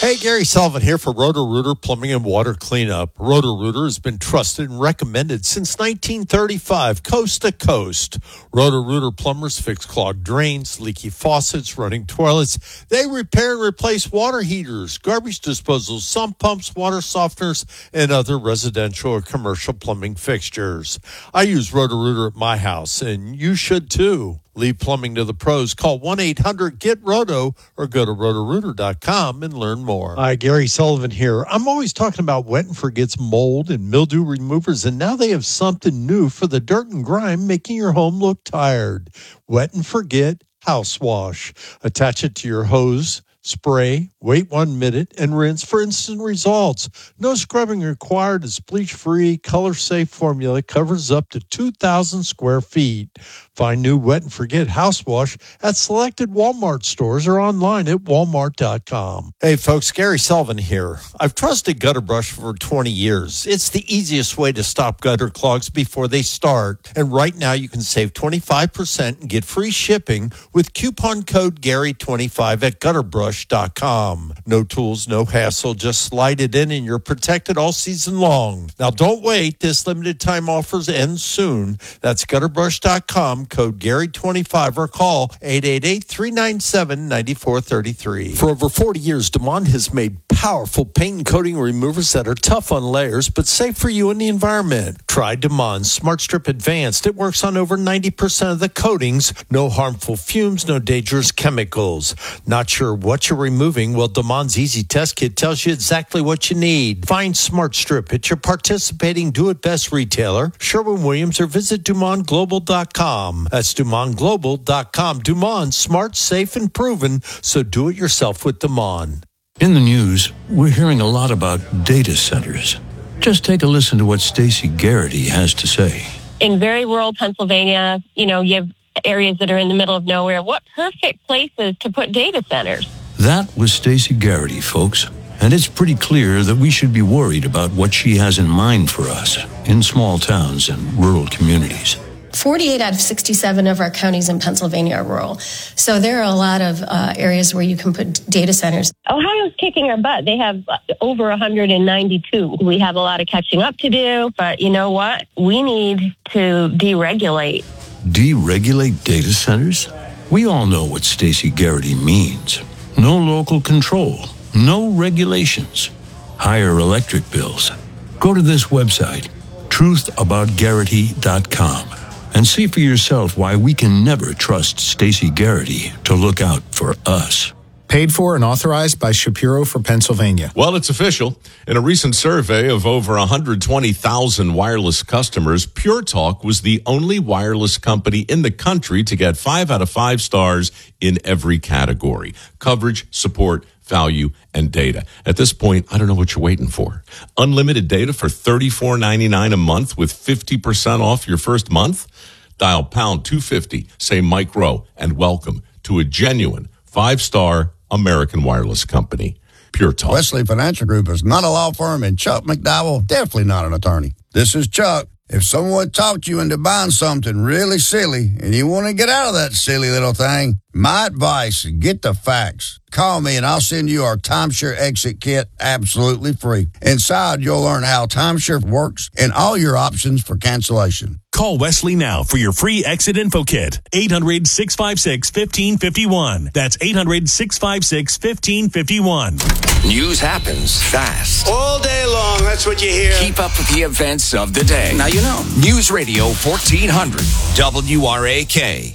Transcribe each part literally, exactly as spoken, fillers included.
Hey, Gary Sullivan here for Roto-Rooter Plumbing and Water Cleanup. Roto-Rooter has been trusted and recommended since nineteen thirty-five, coast to coast. Roto-Rooter plumbers fix clogged drains, leaky faucets, running toilets. They repair and replace water heaters, garbage disposals, sump pumps, water softeners, and other residential or commercial plumbing fixtures. I use Roto-Rooter at my house, and you should too. Leave plumbing to the pros. Call one eight hundred get roto or go to roto rooter dot com and learn more. Hi, Gary Sullivan here. I'm always talking about Wet and Forget's mold and mildew removers, and now they have something new for the dirt and grime, making your home look tired. Wet and Forget House Wash. Attach it to your hose, spray, wait one minute, and rinse for instant results. No scrubbing required. It's bleach-free, color-safe formula. Covers up to two thousand square feet. Find new Wet and Forget House Wash at selected Walmart stores or online at walmart dot com. Hey, folks, Gary Sullivan here. I've trusted Gutter Brush for twenty years. It's the easiest way to stop gutter clogs before they start. And right now, you can save twenty-five percent and get free shipping with coupon code Gary twenty-five at gutter brush dot com. No tools, no hassle. Just slide it in and you're protected all season long. Now, don't wait. This limited time offers end soon. That's gutter brush dot com. Code Gary twenty-five or call eight eight eight, three nine seven, nine four three three. For over forty years, Demond has made powerful paint and coating removers that are tough on layers but safe for you and the environment. Try Demond Smart Strip Advanced. It works on over ninety percent of the coatings. No harmful fumes, no dangerous chemicals. Not sure what you're removing? Well, Demond's Easy Test Kit tells you exactly what you need. Find Smart Strip at your participating Do-It-Best retailer, Sherwin-Williams, or visit dumont global dot com. That's dumont global dot com. Dumont, smart, safe, and proven, so do it yourself with Demond. In the news, we're hearing a lot about data centers. Just take a listen to what Stacey Garrity has to say. In very rural Pennsylvania, you know, you have areas that are in the middle of nowhere. What perfect places to put data centers? That was Stacey Garrity, folks. And it's pretty clear that we should be worried about what she has in mind for us in small towns and rural communities. forty-eight out of sixty-seven of our counties in Pennsylvania are rural. So there are a lot of uh, areas where you can put data centers. Ohio's kicking our butt. They have over one hundred ninety-two. We have a lot of catching up to do, but you know what? We need to deregulate. Deregulate data centers? We all know what Stacey Garrity means. No local control, no regulations, higher electric bills. Go to this website, truth about garrity dot com. And see for yourself why we can never trust Stacey Garrity to look out for us. Paid for and authorized by Shapiro for Pennsylvania. Well, it's official. In a recent survey of over one hundred twenty thousand wireless customers, Pure Talk was the only wireless company in the country to get five out of five stars in every category: coverage, support, value, and data. At this point, I don't know what you're waiting for. Unlimited data for thirty-four ninety-nine a month with fifty percent off your first month? Dial pound two fifty, say Mike Rowe, and welcome to a genuine five-star American wireless company. Pure Talk. Wesley Financial Group is not a law firm, and Chuck McDowell definitely not an attorney. This is Chuck. If someone talked you into buying something really silly and you want to get out of that silly little thing, my advice is get the facts. Call me and I'll send you our timeshare exit kit absolutely free. Inside, you'll learn how timeshare works and all your options for cancellation. Call Wesley now for your free exit info kit. eight hundred, six five six, one five five one. That's eight hundred, six five six, one five five one. News happens fast. All day long, that's what you hear. Keep up with the events of the day. Now you know. News Radio fourteen hundred, W R A K.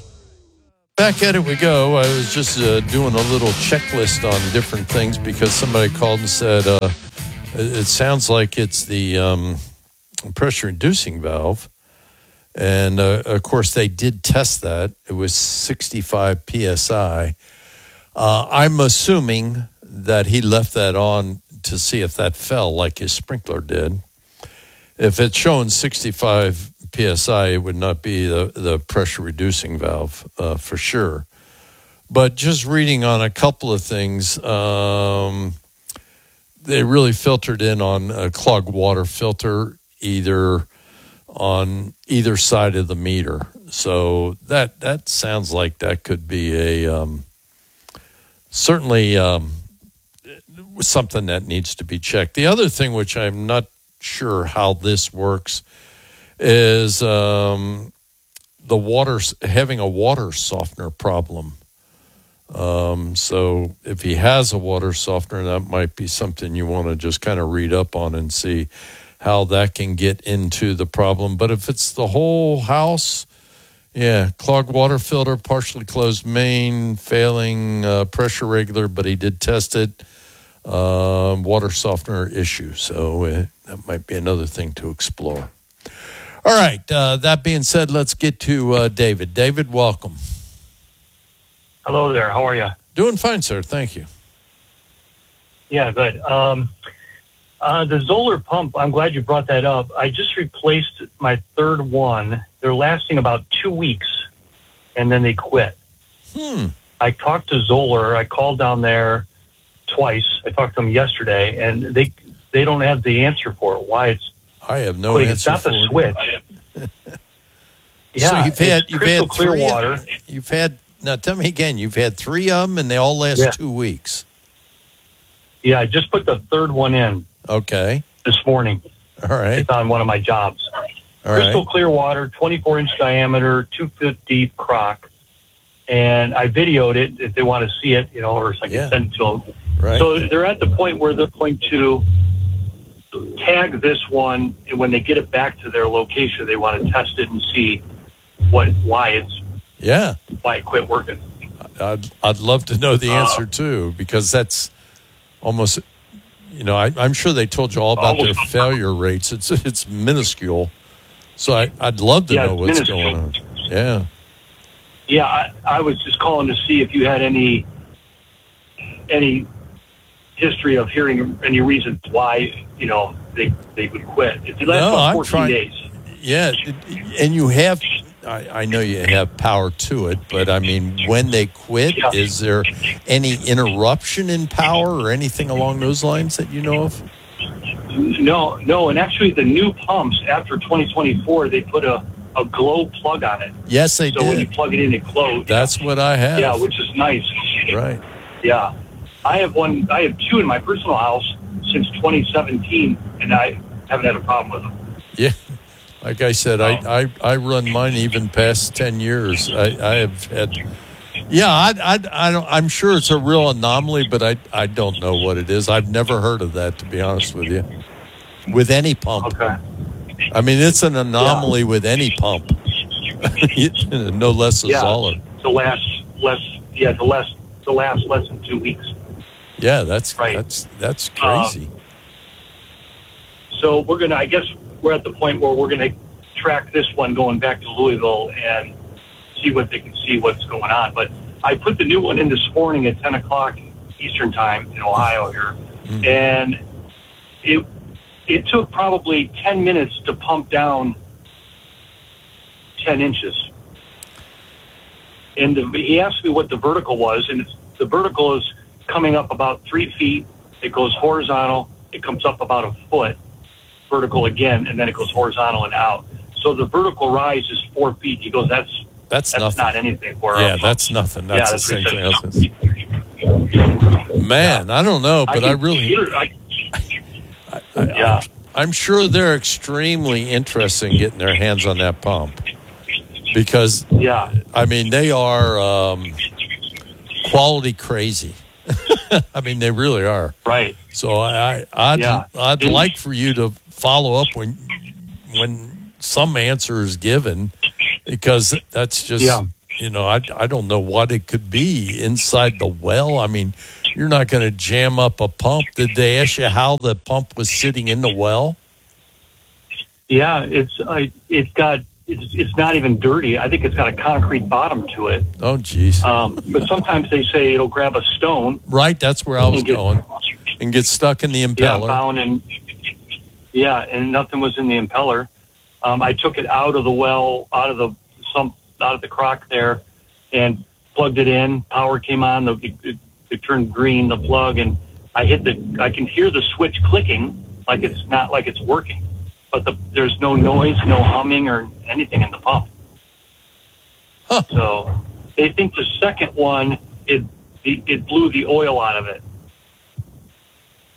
Back at it we go. I was just uh, doing a little checklist on different things because somebody called and said, uh, it, it sounds like it's the um, pressure-inducing valve. And, uh, of course, they did test that. It was sixty-five P S I. Uh, I'm assuming that he left that on to see if that fell like his sprinkler did. If it's showing sixty-five P S I, it would not be the, the pressure-reducing valve uh, for sure. But just reading on a couple of things, um, they really filtered in on a clogged water filter, either on either side of the meter. So that that sounds like that could be a um, certainly um, something that needs to be checked. The other thing, which I'm not sure how this works, is um, the water having a water softener problem. Um, so if he has a water softener, that might be something you want to just kind of read up on and see how that can get into the problem. But if it's the whole house, yeah, clogged water filter, partially closed main, failing uh, pressure regulator, but he did test it, um, water softener issue. So uh, that might be another thing to explore. All right, uh, that being said, let's get to uh, David. David, welcome. Hello there. How are you? Doing fine, sir. Thank you. Yeah, good. Um, uh, the Zoller pump, I'm glad you brought that up. I just replaced my third one. They're lasting about two weeks, and then they quit. Hmm. I talked to Zoller. I called down there twice. I talked to them yesterday, and they they don't have the answer for it. Why it's I have no quitting. answer It's not for the it. switch. Yeah, so you've had it's you've crystal had clear three, water. You've had now. Tell me again. You've had three of them, and they all last Yeah. two weeks. Yeah, I just put the third one in Okay. this morning. All right. It's on one of my jobs. All Crystal right. clear water, twenty-four inch diameter, two foot deep crock. And I videoed it if they want to see it, you know, or so I can Yeah. send it to them. Right. So they're at the point where they're going to tag this one, and when they get it back to their location, they want to test it and see what why it's Yeah. why it quit working. I'd I'd love to know the Uh, answer too, because that's almost, you know, I, I'm sure they told you all about their Almost. failure rates. It's it's minuscule, so I, I'd love to Yeah, know it's what's minuscule. going on. Yeah. Yeah, I, I was just calling to see if you had any any history of hearing any reasons why, you know, they they would quit. It lasts No, about I'm fourteen trying- days. Yeah, it- and you have, I, I know you have power to it, but I mean, when they quit, Yeah. is there any interruption in power or anything along those lines that you know of? No, no, and actually the new pumps after twenty twenty-four, they put a, a glow plug on it. Yes, they so when you did. plug it in, it glows. That's what I have. Yeah, which is nice. Right. Yeah. I have one, I have two in my personal house since twenty seventeen, and I haven't had a problem with them. Yeah. Like I said, I, I, I run mine even past ten years. I, I have had, yeah, I, I, I don't, I'm sure it's a real anomaly, but I, I don't know what it is. I've never heard of that, to be honest with you, with any pump. Okay. I mean, it's an anomaly with any pump, no less a Yeah. Zoller. To last less, yeah, to last, to last less than two weeks. Yeah, that's, Right. that's, that's crazy. So we're going to, I guess we're at the point where we're going to track this one going back to Louisville and see what they can see what's going on. But I put the new one in this morning at ten o'clock Eastern time in Ohio here. Mm. And it, it took probably ten minutes to pump down ten inches. And the, he asked me what the vertical was, and it's, the vertical is coming up about three feet. It goes horizontal. It comes up about a foot vertical again, and then it goes horizontal and out. So the vertical rise is four feet. He goes, that's That's, that's nothing. not anything for Yeah, us. that's nothing. That's Yeah, the same what thing. he Else. said. Man, I don't know, but I, can really, hear- I- I, I, yeah. I'm sure they're extremely interested in getting their hands on that pump because, yeah. I mean, they are um, quality crazy. I mean, they really are. Right. So I, I I'd, Yeah. I'd Didn't- like for you to follow up when when some answer is given, because that's just, Yeah. you know, I, I don't know what it could be inside the well. I mean, you're not going to jam up a pump. Did they ask you how the pump was sitting in the well? Yeah, it's uh, it's got it's, it's not even dirty. I think it's got a concrete bottom to it. Oh, geez. Um, but sometimes they say it'll grab a stone. Right, that's where I was and get- going. And get stuck in the Yeah, impeller. found and yeah, and nothing was in the impeller. Um, I took it out of the well, out of the some out of the crock there, and plugged it in. Power came on. The, it, it, it turned green, the plug, and I hit the. I can hear the switch clicking, like it's not like it's working, but the, there's no noise, no humming or anything in the pump. Huh. So they think the second one it, it it blew the oil out of it.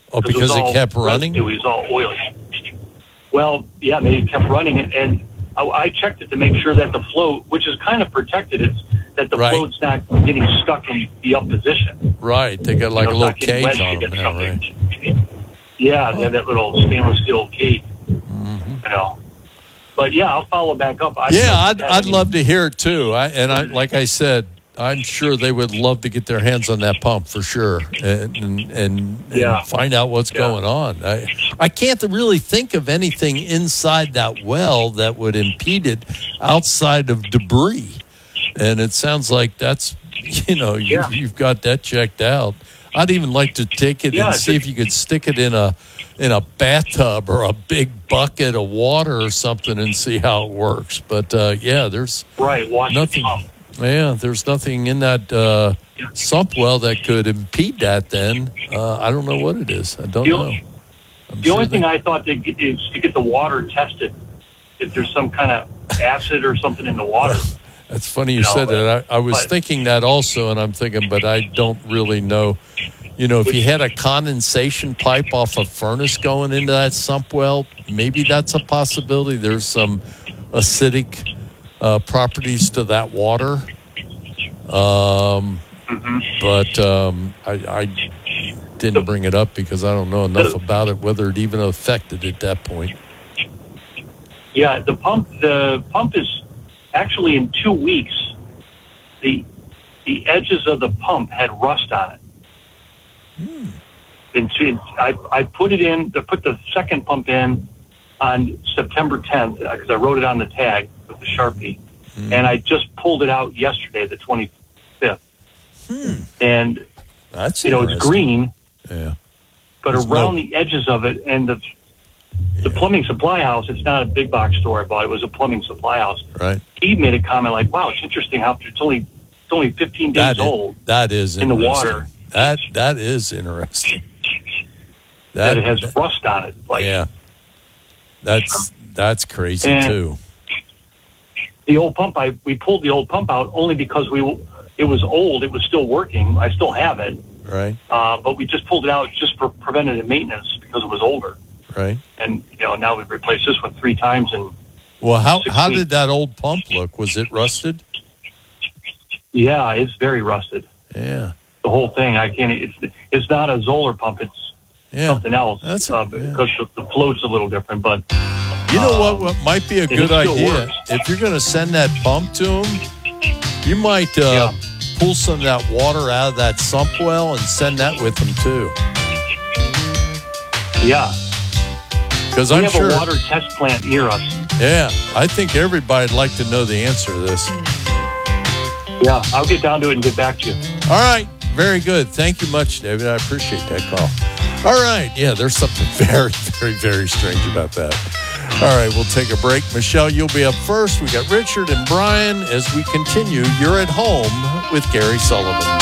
Oh, because it, it kept running? It was all oily. Well, yeah, they kept running it, and I, I checked it to make sure that the float, which is kind of protected, it's that the right. float's not getting stuck in the up position. Right. They got like you know, a little cage on them now, right? Yeah, they have that little stainless steel cage. Mm-hmm. You know. But yeah, I'll follow back up. I yeah, I'd I'd love to hear it too. I, and I, like I said, I'm sure they would love to get their hands on that pump for sure, and and, and, yeah. and find out what's yeah. going on. I I can't really think of anything inside that well that would impede it outside of debris, and it sounds like that's you know you, yeah. you've got that checked out. I'd even like to take it yeah, and see if you could stick it in a in a bathtub or a big bucket of water or something and see how it works. But uh, yeah, there's right watch nothing. Yeah, there's nothing in that uh, yeah. sump well that could impede that. Then uh, I don't know what it is. I don't the know. Only, I'm the sure only they, thing I thought to get, is to get the water tested. If there's some kind of acid or something in the water. That's funny you, you know, said that. I, I was but, thinking that also, and I'm thinking, but I don't really know. You know, if you had a condensation pipe off a furnace going into that sump well, maybe that's a possibility. There's some acidic uh, properties to that water. Um, mm-hmm. But um, I, I didn't bring it up because I don't know enough about it, whether it even affected at that point. Yeah, the pump, the pump is actually in two weeks. The the edges of the pump had rust on it. Hmm. And so I, I put it in, I put the second pump in on September tenth because I wrote it on the tag with the Sharpie. Hmm. And I just pulled it out yesterday, the twenty-fifth. Hmm. And, That's you know, it's green. Yeah. But There's around no... the edges of it and the the plumbing supply house, it's not a big box store I bought, it was a plumbing supply house. Right. He made a comment like, wow, it's interesting how it's only it's only fifteen days that is, old. That is in the water. That that is interesting. That, that it has that, rust on it. Like, yeah. That's that's crazy and too. The old pump, I we pulled the old pump out only because we it was old. It was still working. I still have it. Right. Uh, but we just pulled it out just for preventative maintenance because it was older. Right. And you know now we've replaced this one three times in. Well, how how did that old pump look? Was it rusted? Yeah, it's very rusted. Yeah. The whole thing, I can't. It's it's not a Zoller pump. It's yeah. something else. That's uh, a, yeah. because the, the float's a little different. But you know um, what? What might be a good idea works. if you're going to send that pump to them, you might uh, yeah. pull some of that water out of that sump well and send that with them too. Yeah. Because we I'm have sure a water test plant near us. Yeah, I think everybody'd like to know the answer to this. Yeah, I'll get down to it and get back to you. All right, very good. Thank you much, David. I appreciate that call. All right, yeah, there's something very, very, very strange about that. All right, we'll take a break. Michelle, you'll be up first. We got Richard and Brian as we continue. You're at home with Gary Sullivan.